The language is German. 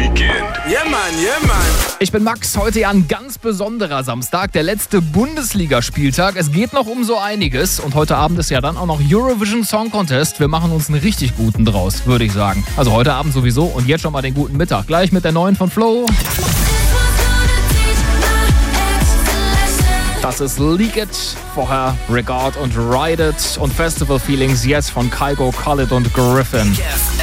Yeah, man. Ich bin Max, heute ja ein ganz besonderer Samstag, der letzte Bundesligaspieltag. Es geht noch um so einiges und heute Abend ist ja dann auch noch Eurovision Song Contest. Wir machen uns einen richtig guten draus, würde ich sagen. Also heute Abend sowieso und jetzt schon mal den guten Mittag. Gleich mit der neuen von Flo. Das ist Leak It, vorher Regard und Ride It und Festival Feelings jetzt von Kygo, Khalid und Griffin.